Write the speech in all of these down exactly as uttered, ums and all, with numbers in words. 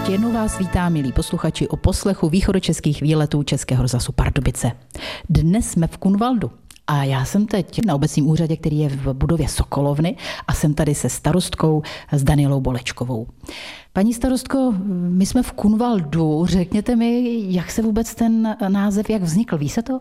Ještě jednou vás vítám, milí posluchači, o poslechu východočeských výletů Českého rozhlasu Pardubice. Dnes jsme v Kunvaldu a já jsem teď na obecním úřadě, který je v budově Sokolovny, a jsem tady se starostkou s Danielou Bolečkovou. Paní starostko, my jsme v Kunvaldu. Řekněte mi, jak se vůbec ten název, jak vznikl, ví se to?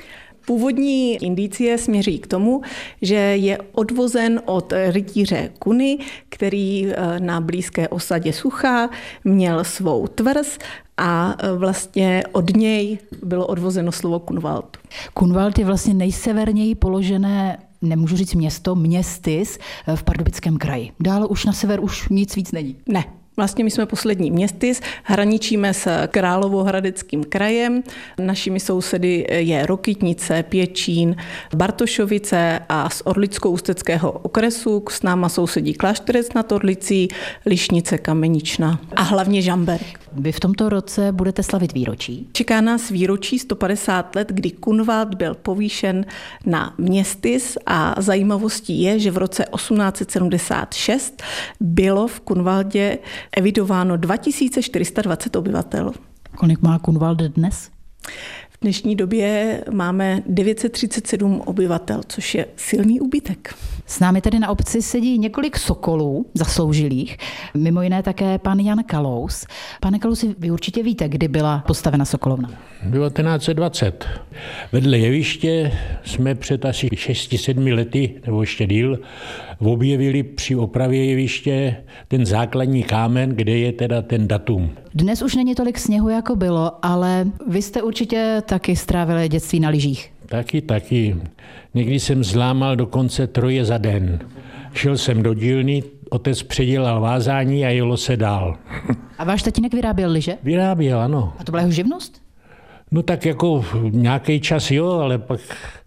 Původní indicie směří k tomu, že je odvozen od rytíře Kuny, který na blízké osadě Suchá měl svou tvrz a vlastně od něj bylo odvozeno slovo Kunvald. Kunvald je vlastně nejseverněji položené, nemůžu říct město, městys v Pardubickém kraji. Dále už na sever už nic víc není. Ne. Vlastně my jsme poslední městys, hraničíme s Královohradeckým krajem. Našimi sousedy je Rokytnice, Pěčín, Bartošovice a z Orlicko-Ústeckého okresu s náma sousedí Klášterec nad Orlicí, Lišnice, Kamenična a hlavně Žamberk. Vy v tomto roce budete slavit výročí? Čeká nás výročí sto padesát let, kdy Kunvald byl povýšen na městys, a zajímavostí je, že v roce osmnáct set sedmdesát šest bylo v Kunvaldě evidováno dva tisíce čtyři sta dvacet obyvatel. Kolik má Kunvald dnes? V dnešní době máme devět set třicet sedm obyvatel, což je silný úbytek. S námi tedy na obci sedí několik sokolů zasloužilých, mimo jiné také pan Jan Kalous. Pane Kalousi, vy určitě víte, kdy byla postavena Sokolovna. devatenáct set dvacet. Vedle jeviště jsme před asi šesti sedmi lety, nebo ještě díl, objevili při opravě jeviště ten základní kámen, kde je teda ten datum. Dnes už není tolik sněhu, jako bylo, ale vy jste určitě taky strávili dětství na lyžích. Taky, taky. Někdy jsem zlámal dokonce troje za den. Šel jsem do dílny, otec předělal vázání a jelo se dál. A váš tatínek vyráběl lyže? Vyráběl, ano. A to byla jeho živnost? No tak jako nějaký čas jo, ale pak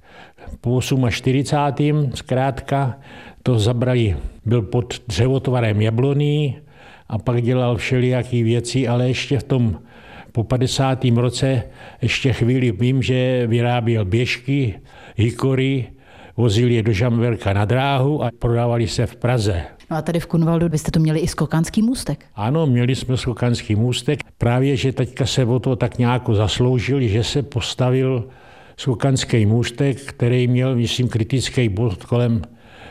po čtyřicátém osmém zkrátka to zabrali. Byl pod dřevotvarem jabloní a pak dělal všelijaký věci, ale ještě v tom po padesátém roce ještě chvíli vím, že vyráběl běžky, hikory, vozil je do Žamberka na dráhu a prodávali se v Praze. No a tady v Kunvaldu byste tu měli i skokanský můstek. Ano, měli jsme skokanský můstek. Právě, že teďka se o to tak nějak zasloužil, že se postavil skokanský můstek, který měl, myslím, kritický bod kolem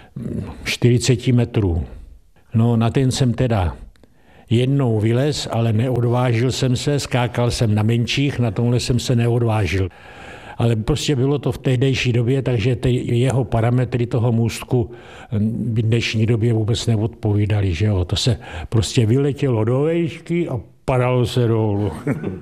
čtyřicet metrů. No na ten jsem teda jednou vylez, ale neodvážil jsem se, skákal jsem na menších, na tomhle jsem se neodvážil. Ale prostě bylo to v tehdejší době, takže ty jeho parametry toho můstku v dnešní době vůbec neodpovídaly. Že jo? To se prostě vyletělo do výšky a padalo se dolů.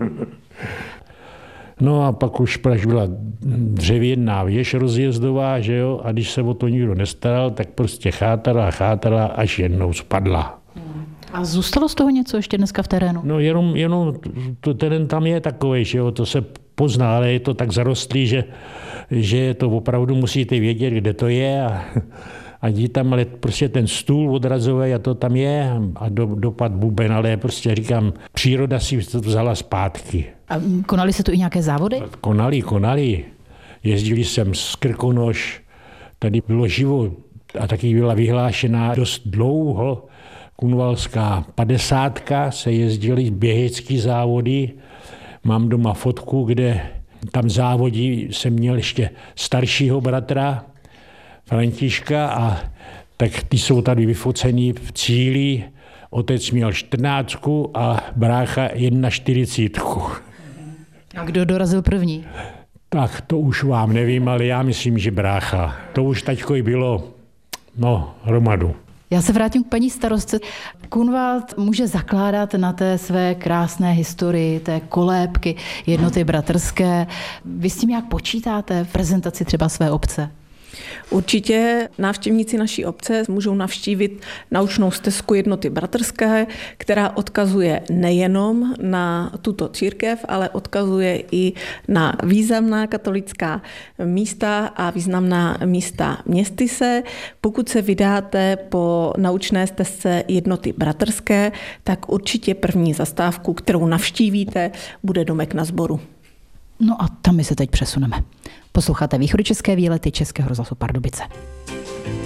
No a pak už praž byla dřevěná věž rozjezdová, že jo? A když se o to nikdo nestaral, tak prostě chátala a chátala, až jednou spadla. A zůstalo z toho něco ještě dneska v terénu? No jenom, jenom to terén tam je takový, že jo, to se pozná, ale je to tak zarostlý, že, že to opravdu musíte vědět, kde to je a, a jít tam, ale prostě ten stůl odrazový a to tam je a do, dopad buben, ale prostě říkám, příroda si to vzala zpátky. A konali se tu i nějaké závody? Konali, konali. Jezdili jsem z Krkonoš, tady bylo živo a taky byla vyhlášená dost dlouho kunvalská padesátka, se jezdily běžecké závody. Mám doma fotku, kde tam závodí jsem měl ještě staršího bratra, Františka, a tak ty jsou tady vyfocený v cíli. Otec měl čtrnáctku a brácha čtyřicítku. A kdo dorazil první? Tak to už vám nevím, ale já myslím, že brácha. To už taťko i bylo, no, hromadu. Já se vrátím k paní starostce. Kunvald může zakládat na té své krásné historii, té kolébky, jednoty bratrské. Vy s tím jak počítáte v prezentaci třeba své obce? Určitě návštěvníci naší obce můžou navštívit naučnou stezku jednoty bratrské, která odkazuje nejenom na tuto církev, ale odkazuje i na významná katolická místa a významná místa městyse. Pokud se vydáte po naučné stezce jednoty bratrské, tak určitě první zastávku, kterou navštívíte, bude domek na Sboru. No a tam my se teď přesuneme. Posloucháte východočeské výlety Českého rozhlasu Pardubice.